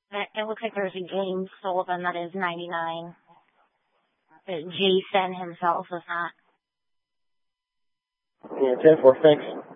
It looks like there's a James Sullivan that is 99. Jason himself is not. Yeah, 10-4, thanks.